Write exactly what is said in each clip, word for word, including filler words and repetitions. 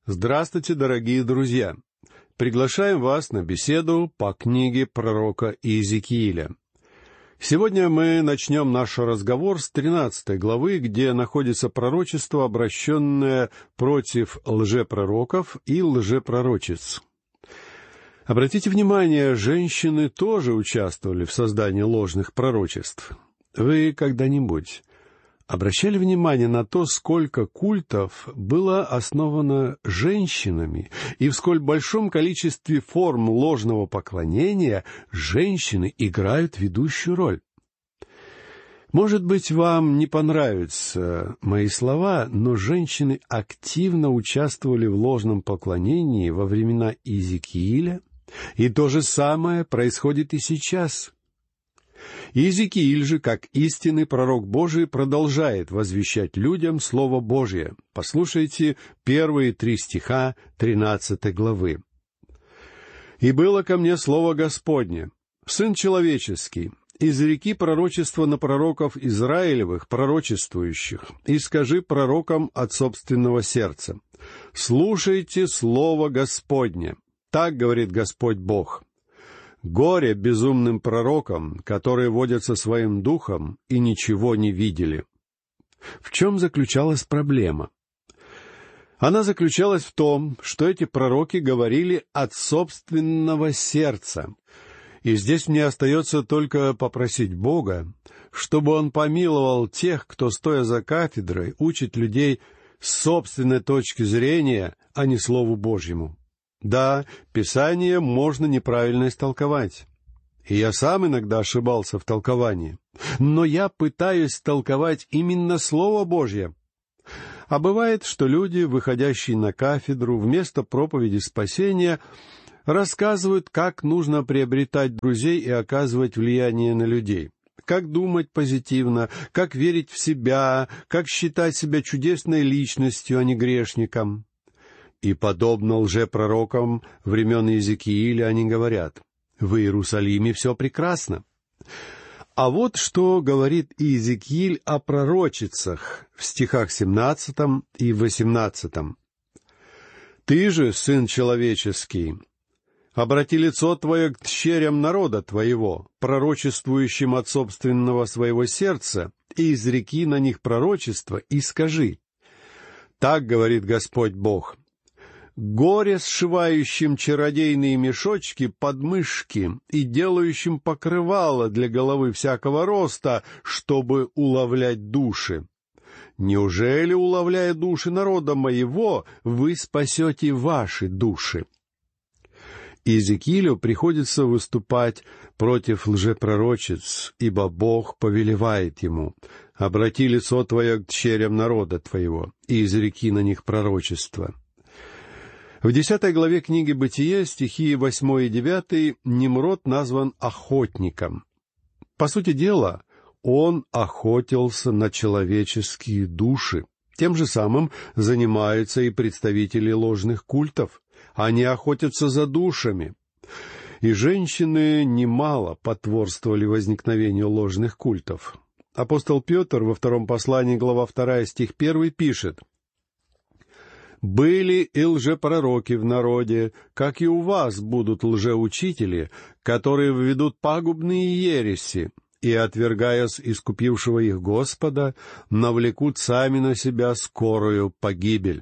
Здравствуйте, дорогие друзья! Приглашаем вас на беседу по книге пророка Иезекииля. Сегодня мы начнем наш разговор с тринадцатой главы, где находится пророчество, обращенное против лжепророков и лжепророчиц. Обратите внимание, женщины тоже участвовали в создании ложных пророчеств. Вы когда-нибудь обращали внимание на то, сколько культов было основано женщинами, и в сколь большом количестве форм ложного поклонения женщины играют ведущую роль? Может быть, вам не понравятся мои слова, но женщины активно участвовали в ложном поклонении во времена Иезекииля, и то же самое происходит и сейчас. Иезекииль же, как истинный пророк Божий, продолжает возвещать людям Слово Божье. Послушайте первые три стиха тринадцатой главы. «И было ко мне слово Господне: Сын человеческий, изреки пророчество на пророков Израилевых, пророчествующих, и скажи пророкам от собственного сердца: слушайте слово Господне. Так говорит Господь Бог. Горе безумным пророкам, которые водятся своим духом и ничего не видели». В чем заключалась проблема? Она заключалась в том, что эти пророки говорили от собственного сердца. И здесь мне остается только попросить Бога, чтобы Он помиловал тех, кто, стоя за кафедрой, учит людей с собственной точки зрения, а не Слову Божьему. Да, Писание можно неправильно истолковать. И я сам иногда ошибался в толковании. Но я пытаюсь толковать именно Слово Божье. А бывает, что люди, выходящие на кафедру, вместо проповеди спасения, рассказывают, как нужно приобретать друзей и оказывать влияние на людей, как думать позитивно, как верить в себя, как считать себя чудесной личностью, а не грешником. И, подобно лжепророкам времен Иезекииля, они говорят: в Иерусалиме все прекрасно. А вот что говорит Иезекииль о пророчицах в стихах семнадцатом и восемнадцатом. «Ты же, сын человеческий, обрати лицо твое к тщерям народа твоего, пророчествующим от собственного своего сердца, и изреки на них пророчество, и скажи: так говорит Господь Бог: горе сшивающим чародейные мешочки под мышки и делающим покрывало для головы всякого роста, чтобы уловлять души. Неужели, уловляя души народа моего, вы спасете ваши души?» Иезекиилю приходится выступать против лжепророчиц, ибо Бог повелевает ему: «Обрати лицо твое к тщерям народа твоего, и изреки на них пророчество». В десятой главе книги «Бытие», стихи восьмой и девятый, Nimрод назван охотником. По сути дела, он охотился на человеческие души. Тем же самым занимаются и представители ложных культов. Они охотятся за душами. И женщины немало потворствовали возникновению ложных культов. Апостол Петр во втором послании, глава вторая, стих первый, пишет: «Были и лжепророки в народе, как и у вас будут лжеучители, которые введут пагубные ереси, и, отвергаясь искупившего их Господа, навлекут сами на себя скорую погибель».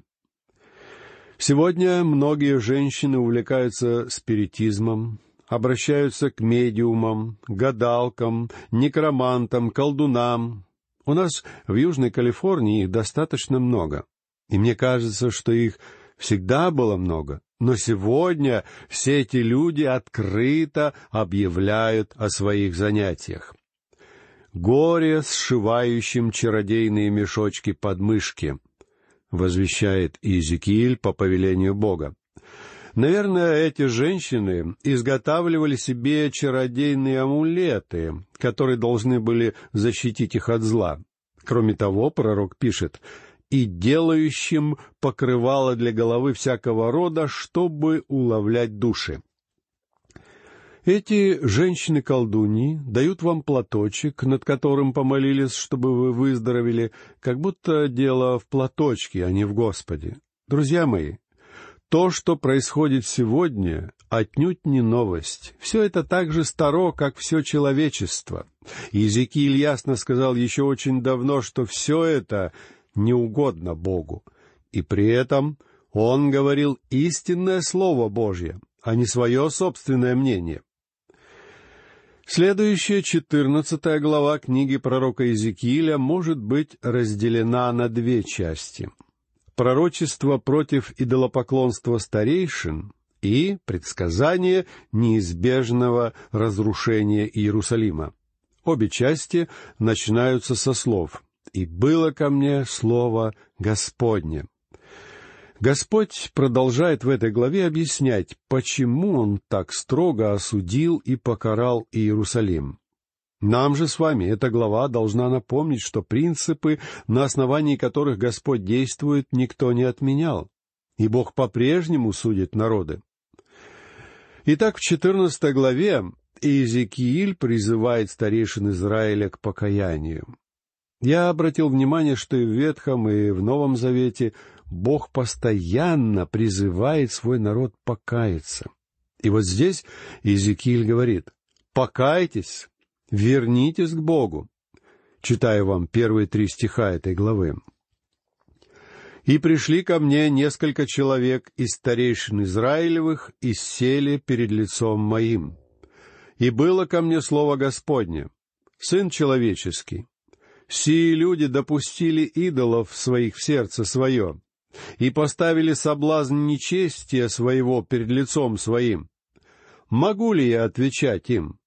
Сегодня многие женщины увлекаются спиритизмом, обращаются к медиумам, гадалкам, некромантам, колдунам. У нас в Южной Калифорнии их достаточно много. И мне кажется, что их всегда было много, но сегодня все эти люди открыто объявляют о своих занятиях. «Горе сшивающим чародейные мешочки под мышки», возвещает Иезекииль по повелению Бога. Наверное, эти женщины изготавливали себе чародейные амулеты, которые должны были защитить их от зла. Кроме того, пророк пишет: «и делающим покрывало для головы всякого рода, чтобы уловлять души». Эти женщины-колдуньи дают вам платочек, над которым помолились, чтобы вы выздоровели, как будто дело в платочке, а не в Господе. Друзья мои, То, что происходит сегодня, отнюдь не новость. Все это так же старо, как все человечество. Иезекииль ясно сказал еще очень давно, что все это не угодно Богу. И при этом он говорил истинное Слово Божье, а не свое собственное мнение. Следующая, четырнадцатая глава книги пророка Иезекииля может быть разделена на две части. Пророчество против идолопоклонства старейшин и предсказание неизбежного разрушения Иерусалима. Обе части начинаются со слов «И было ко мне слово Господне». Господь продолжает в этой главе объяснять, почему Он так строго осудил и покарал Иерусалим. Нам же с вами эта глава должна напомнить, что принципы, на основании которых Господь действует, никто не отменял, и Бог по-прежнему судит народы. Итак, в четырнадцатой главе Иезекииль призывает старейшин Израиля к покаянию. Я обратил внимание, что и в Ветхом, и в Новом Завете Бог постоянно призывает свой народ покаяться. И вот здесь Иезекииль говорит: «Покайтесь, вернитесь к Богу». Читаю вам первые три стиха этой главы. «И пришли ко мне несколько человек из старейшин Израилевых, и сели перед лицом моим. И было ко мне слово Господне: Сын человеческий, сии люди допустили идолов своих в сердце свое, и поставили соблазн нечестия своего перед лицом своим. Могу ли я отвечать им?»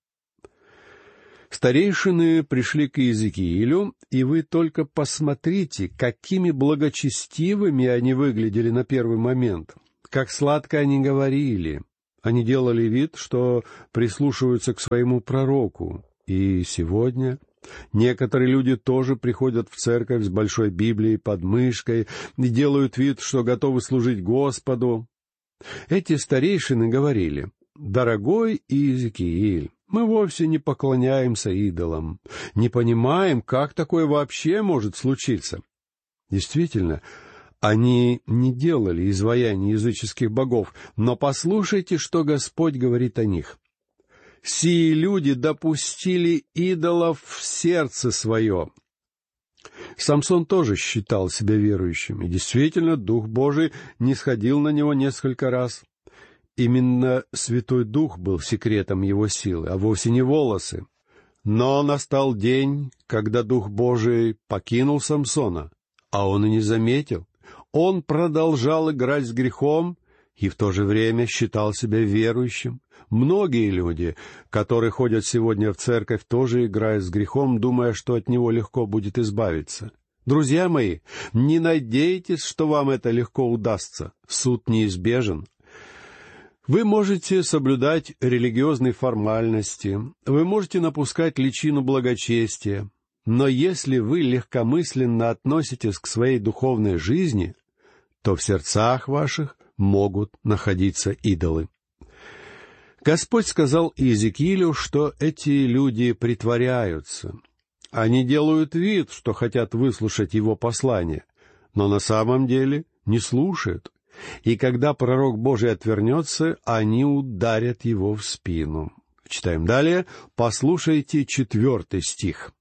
Старейшины пришли к Иезекиилю, и вы только посмотрите, какими благочестивыми они выглядели на первый момент, как сладко они говорили. Они делали вид, что прислушиваются к своему пророку. И сегодня некоторые люди тоже приходят в церковь с большой Библией под мышкой и делают вид, что готовы служить Господу. Эти старейшины говорили: «Дорогой Иезекииль, мы вовсе не поклоняемся идолам, не понимаем, как такое вообще может случиться». Действительно, они не делали изваяний языческих богов, но послушайте, что Господь говорит о них. «Сии люди допустили идолов в сердце свое». Самсон тоже считал себя верующим, и действительно, Дух Божий нисходил на него несколько раз. Именно Святой Дух был секретом его силы, а вовсе не волосы. Но настал день, когда Дух Божий покинул Самсона, а он и не заметил. Он продолжал играть с грехом и в то же время считал себя верующим. Многие люди, которые ходят сегодня в церковь, тоже играют с грехом, думая, что от него легко будет избавиться. Друзья мои, не надейтесь, что вам это легко удастся. Суд неизбежен. Вы можете соблюдать религиозные формальности, вы можете напускать личину благочестия, но если вы легкомысленно относитесь к своей духовной жизни, то в сердцах ваших могут находиться идолы. Господь сказал Иезекиилю, что эти люди притворяются. Они делают вид, что хотят выслушать его послание, но на самом деле не слушают. И когда пророк Божий отвернется, они ударят его в спину. Читаем далее. Послушайте четвертый стих.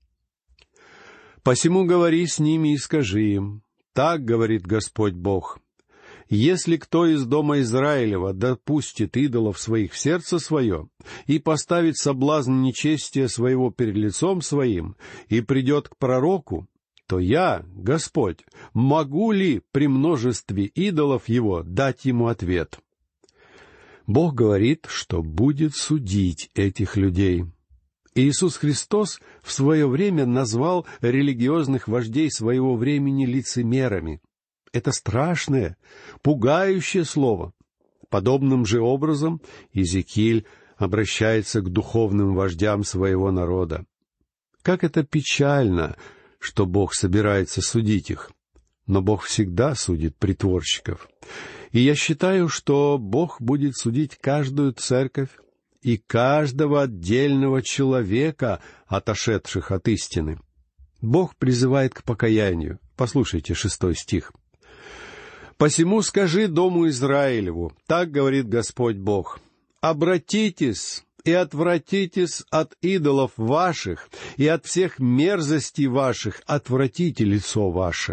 «Посему говори с ними и скажи им: так говорит Господь Бог, если кто из дома Израилева допустит идолов своих в сердце свое и поставит соблазн нечестия своего перед лицом своим и придет к пророку, то я, Господь, могу ли при множестве идолов его дать ему ответ?» Бог говорит, что будет судить этих людей. Иисус Христос в свое время назвал религиозных вождей своего времени лицемерами. Это страшное, пугающее слово. Подобным же образом Иезекииль обращается к духовным вождям своего народа. Как это печально, что Бог собирается судить их. Но Бог всегда судит притворщиков. И я считаю, что Бог будет судить каждую церковь и каждого отдельного человека, отошедших от истины. Бог призывает к покаянию. Послушайте шестой стих. Посему скажи дому Израилеву, так говорит Господь Бог, обратитесь и отвратитесь от идолов ваших, и от всех мерзостей ваших отвратите лицо ваше».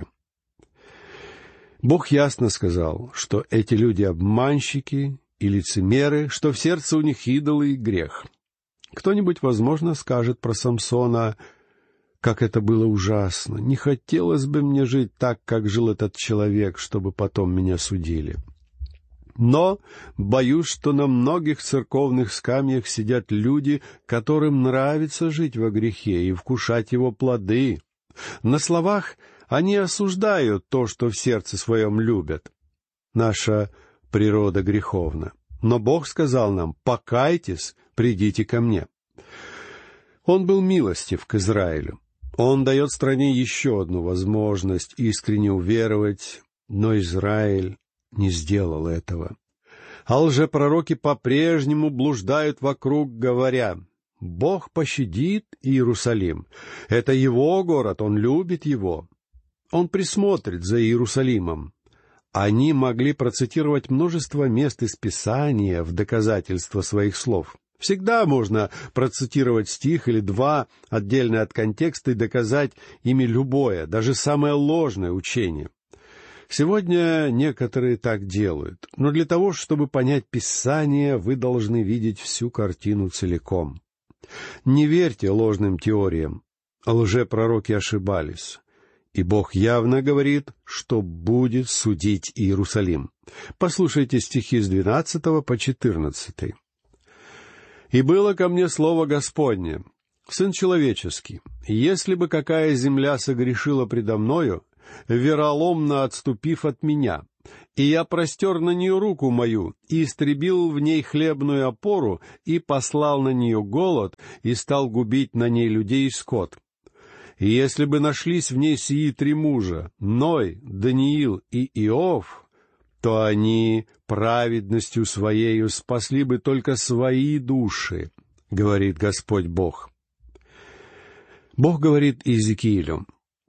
Бог ясно сказал, что эти люди обманщики и лицемеры, что в сердце у них идолы и грех. Кто-нибудь, возможно, скажет про Самсона: «Как это было ужасно! Не хотелось бы мне жить так, как жил этот человек, чтобы потом меня судили». Но боюсь, что на многих церковных скамьях сидят люди, которым нравится жить во грехе и вкушать его плоды. На словах они осуждают то, что в сердце своем любят. Наша природа греховна. Но Бог сказал нам: «Покайтесь, придите ко мне». Он был милостив к Израилю. Он дает стране еще одну возможность искренне уверовать, но Израиль не сделал этого. А лжепророки по-прежнему блуждают вокруг, говоря: «Бог пощадит Иерусалим. Это его город, он любит его. Он присмотрит за Иерусалимом». Они могли процитировать множество мест из Писания в доказательство своих слов. Всегда можно процитировать стих или два отдельно от контекста и доказать ими любое, даже самое ложное учение. Сегодня некоторые так делают, но для того, чтобы понять Писание, вы должны видеть всю картину целиком. Не верьте ложным теориям. Лжепророки ошибались. И Бог явно говорит, что будет судить Иерусалим. Послушайте стихи с двенадцатого по четырнадцатый. «И было ко мне слово Господне: Сын человеческий, если бы какая земля согрешила предо мною, вероломно отступив от меня, и я простер на нее руку мою, и истребил в ней хлебную опору, и послал на нее голод, и стал губить на ней людей и скот. И если бы нашлись в ней сии три мужа, Ной, Даниил и Иов, то они праведностью своею спасли бы только свои души, говорит Господь Бог». Бог говорит Иезекиилю: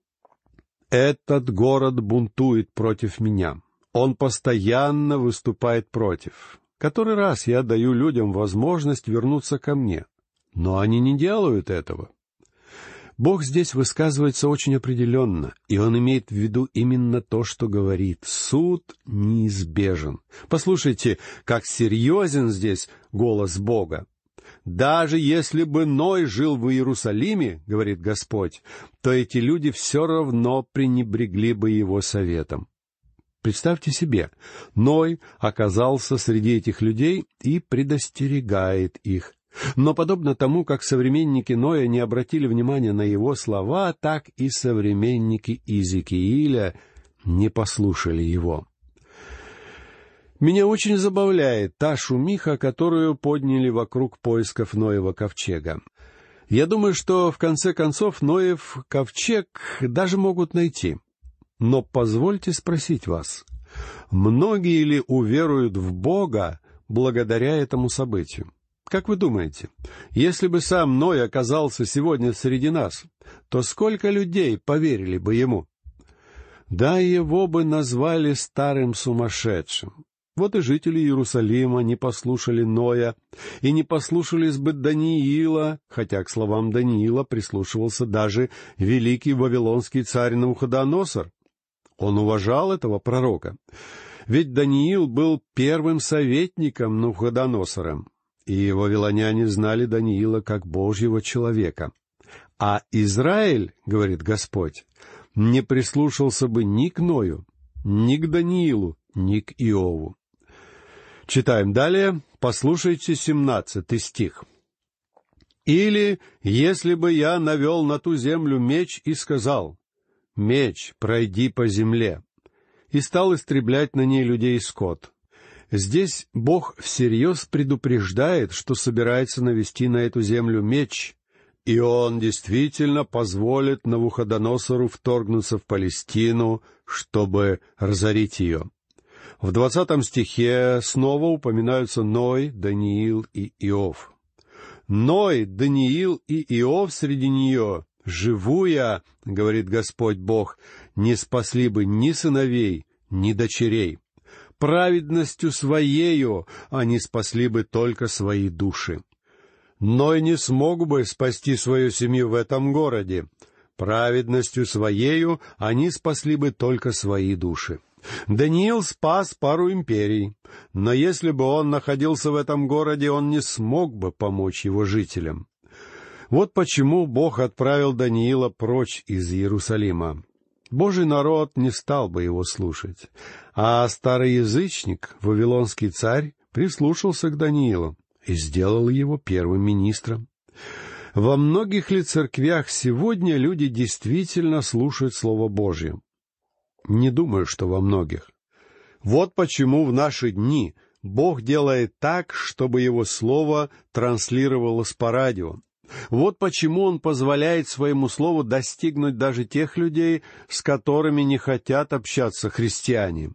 «Этот город бунтует против меня. Он постоянно выступает против. Который раз я даю людям возможность вернуться ко мне, но они не делают этого». Бог здесь высказывается очень определенно, и Он имеет в виду именно то, что говорит. Суд неизбежен. Послушайте, как серьезен здесь голос Бога. «Даже если бы Ной жил в Иерусалиме, — говорит Господь, — то эти люди все равно пренебрегли бы его советом». Представьте себе, Ной оказался среди этих людей и предостерегает их. Но подобно тому, как современники Ноя не обратили внимания на его слова, так и современники Иезекииля не послушали его. Меня очень забавляет та шумиха, которую подняли вокруг поисков Ноева ковчега. Я думаю, что в конце концов Ноев ковчег даже могут найти. Но позвольте спросить вас, многие ли уверуют в Бога благодаря этому событию? Как вы думаете, если бы сам Ной оказался сегодня среди нас, то сколько людей поверили бы ему? Да, его бы назвали старым сумасшедшим. Вот и жители Иерусалима не послушали Ноя и не послушались бы Даниила, хотя к словам Даниила прислушивался даже великий вавилонский царь Навуходоносор. Он уважал этого пророка, ведь Даниил был первым советником Навуходоносора, и вавилоняне знали Даниила как Божьего человека. А Израиль, говорит Господь, не прислушался бы ни к Ною, ни к Даниилу, ни к Иову. Читаем далее, послушайте семнадцатый стих. «Или, если бы я навел на ту землю меч и сказал: меч, пройди по земле, и стал истреблять на ней людей и скот». Здесь Бог всерьез предупреждает, что собирается навести на эту землю меч, и Он действительно позволит Навуходоносору вторгнуться в Палестину, чтобы разорить ее. В двадцатом стихе снова упоминаются Ной, Даниил и Иов. Ной, Даниил и Иов среди нее, живу я, говорит Господь Бог, не спасли бы ни сыновей, ни дочерей. Праведностью Своею они спасли бы только свои души. Ной не смог бы спасти свою семью в этом городе. Праведностью Своею они спасли бы только свои души. Даниил спас пару империй, но если бы он находился в этом городе, он не смог бы помочь его жителям. Вот почему Бог отправил Даниила прочь из Иерусалима. Божий народ не стал бы его слушать, а старый язычник, вавилонский царь, прислушался к Даниилу и сделал его первым министром. Во многих ли церквях сегодня люди действительно слушают Слово Божье? Не думаю, что во многих. Вот почему в наши дни Бог делает так, чтобы Его Слово транслировалось по радио. Вот почему Он позволяет Своему Слову достигнуть даже тех людей, с которыми не хотят общаться христиане.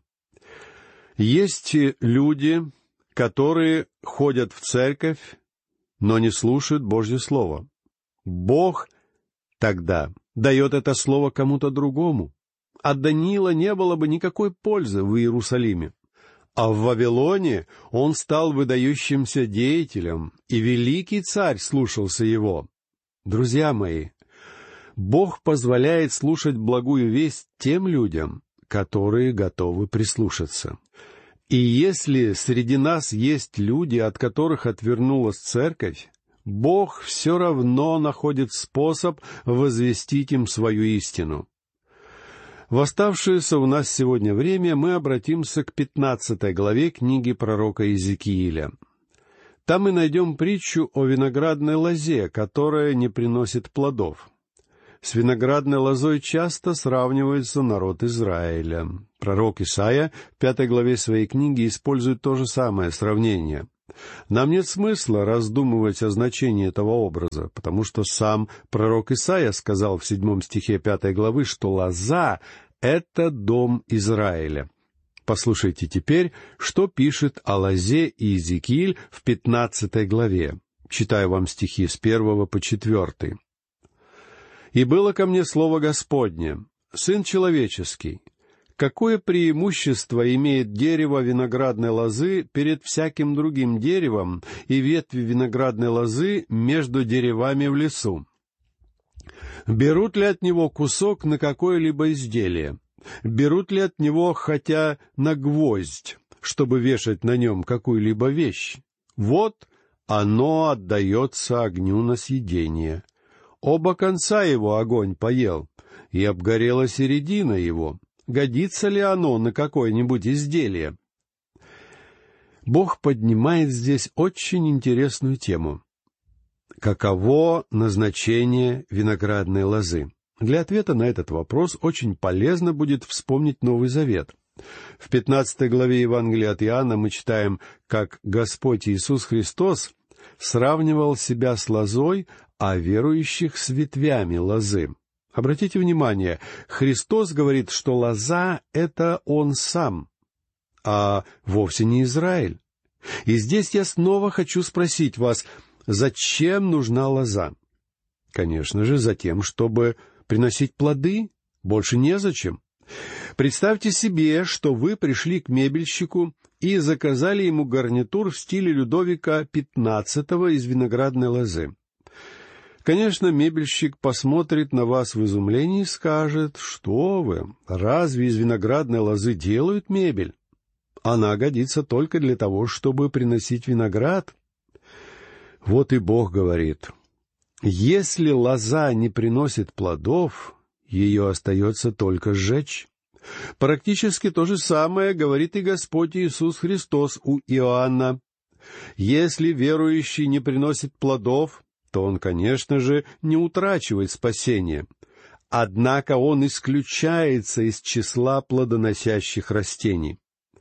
Есть люди, которые ходят в церковь, но не слушают Божье Слово. Бог тогда дает это Слово кому-то другому. От Даниила не было бы никакой пользы в Иерусалиме. А в Вавилоне он стал выдающимся деятелем, и великий царь слушался его. Друзья мои, Бог позволяет слушать благую весть тем людям, которые готовы прислушаться. И если среди нас есть люди, от которых отвернулась церковь, Бог все равно находит способ возвестить им свою истину. В оставшееся у нас сегодня время мы обратимся к пятнадцатой главе книги пророка Иезекииля. Там мы найдем притчу о виноградной лозе, которая не приносит плодов. С виноградной лозой часто сравнивается народ Израиля. Пророк Исаия в пятой главе своей книги использует то же самое сравнение. Нам нет смысла раздумывать о значении этого образа, потому что сам пророк Исаия сказал в седьмом стихе пятой главы, что лоза — это дом Израиля. Послушайте теперь, что пишет о лозе Иезекииль в пятнадцатой главе. Читаю вам стихи с первого по четвертый. «И было ко мне слово Господне: Сын человеческий, какое преимущество имеет дерево виноградной лозы перед всяким другим деревом и ветви виноградной лозы между деревами в лесу? Берут ли от него кусок на какое-либо изделие? Берут ли от него хотя на гвоздь, чтобы вешать на нем какую-либо вещь? Вот оно отдается огню на съедение. Оба конца его огонь поел, и обгорела середина его. Годится ли оно на какое-нибудь изделие?» Бог поднимает здесь очень интересную тему. Каково назначение виноградной лозы? Для ответа на этот вопрос очень полезно будет вспомнить Новый Завет. В пятнадцатой главе Евангелия от Иоанна мы читаем, как Господь Иисус Христос сравнивал себя с лозой, а верующих с ветвями лозы. Обратите внимание, Христос говорит, что лоза — это Он Сам, а вовсе не Израиль. И здесь я снова хочу спросить вас, зачем нужна лоза? Конечно же, за тем, чтобы приносить плоды, больше незачем. Представьте себе, что вы пришли к мебельщику и заказали ему гарнитур в стиле Людовика пятнадцатого из виноградной лозы. Конечно, мебельщик посмотрит на вас в изумлении и скажет: «Что вы, разве из виноградной лозы делают мебель? Она годится только для того, чтобы приносить виноград». Вот и Бог говорит: если лоза не приносит плодов, ее остается только сжечь. Практически то же самое говорит и Господь Иисус Христос у Иоанна. Если верующий не приносит плодов, то он, конечно же, не утрачивает спасение. Однако он исключается из числа плодоносящих растений.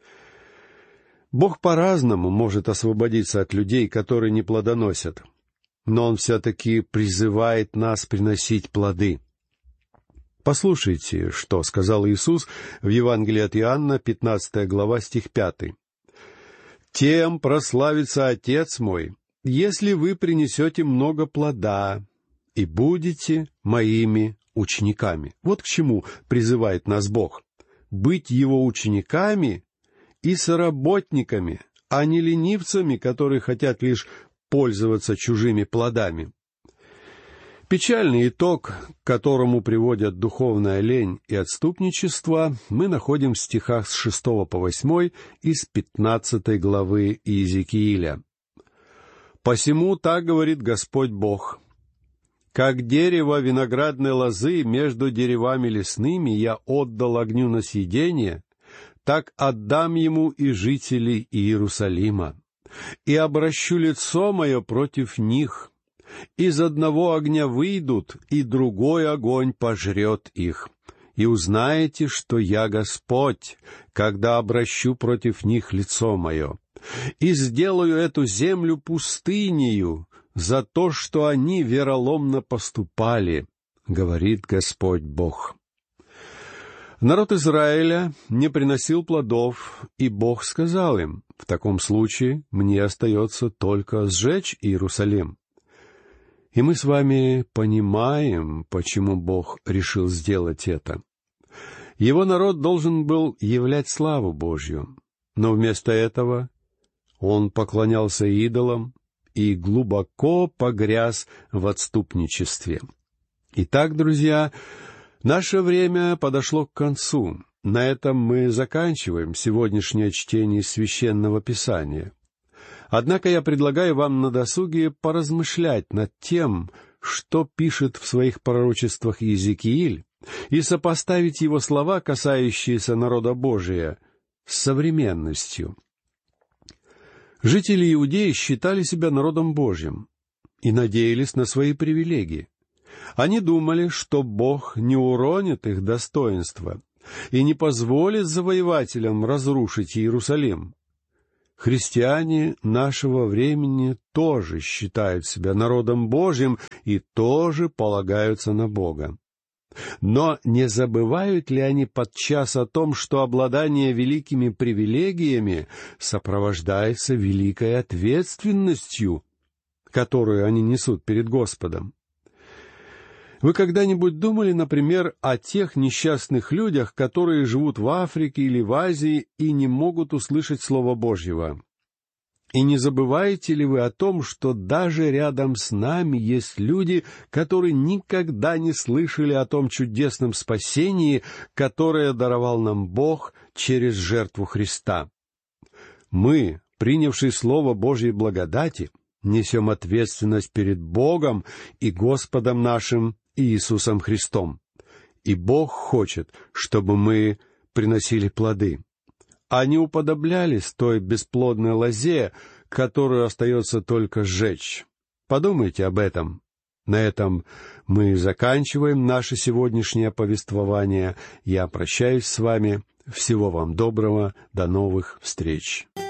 Бог по-разному может освободиться от людей, которые не плодоносят, но Он все-таки призывает нас приносить плоды. Послушайте, что сказал Иисус в Евангелии от Иоанна, пятнадцатая глава, стих пятый. «Тем прославится Отец мой, если вы принесете много плода и будете моими учениками». Вот к чему призывает нас Бог. быть Его учениками и соработниками, а не ленивцами, которые хотят лишь пользоваться чужими плодами. Печальный итог, к которому приводят духовная лень и отступничество, мы находим в стихах с шестого по восьмой из пятнадцатой главы Иезекииля. «Посему так говорит Господь Бог: как дерево виноградной лозы между деревами лесными я отдал огню на съедение, так отдам ему и жителей Иерусалима, и обращу лицо мое против них. Из одного огня выйдут, и другой огонь пожрет их. И узнаете, что я Господь, когда обращу против них лицо мое, и сделаю эту землю пустынею за то, что они вероломно поступали, говорит Господь Бог». Народ Израиля не приносил плодов, и Бог сказал им: «В таком случае мне остается только сжечь Иерусалим». И мы с вами понимаем, почему Бог решил сделать это. Его народ должен был являть славу Божью, но вместо этого он поклонялся идолам и глубоко погряз в отступничестве. Итак, друзья, наше время подошло к концу. На этом мы заканчиваем сегодняшнее чтение Священного Писания. Однако я предлагаю вам на досуге поразмышлять над тем, что пишет в своих пророчествах Иезекииль, и сопоставить его слова, касающиеся народа Божия, с современностью. Жители Иудеи считали себя народом Божьим и надеялись на свои привилегии. Они думали, что Бог не уронит их достоинства и не позволит завоевателям разрушить Иерусалим. Христиане нашего времени тоже считают себя народом Божьим и тоже полагаются на Бога. Но не забывают ли они подчас о том, что обладание великими привилегиями сопровождается великой ответственностью, которую они несут перед Господом? Вы когда-нибудь думали, например, о тех несчастных людях, которые живут в Африке или в Азии и не могут услышать Слова Божьего? И не забываете ли вы о том, что даже рядом с нами есть люди, которые никогда не слышали о том чудесном спасении, которое даровал нам Бог через жертву Христа? Мы, принявшие Слово Божьей благодати, несем ответственность перед Богом и Господом нашим Иисусом Христом. И Бог хочет, чтобы мы приносили плоды, а не уподоблялись той бесплодной лозе, которую остается только сжечь. Подумайте об этом. На этом мы заканчиваем наше сегодняшнее повествование. Я прощаюсь с вами. Всего вам доброго. До новых встреч.